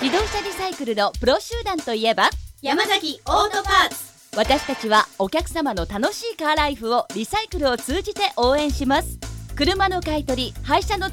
自動車リサイクルのプロ集団といえば山崎オートパーツ。 私たちはお客様の楽しいカーライフをリサイクルを通じて応援します。車の買い取り、廃車の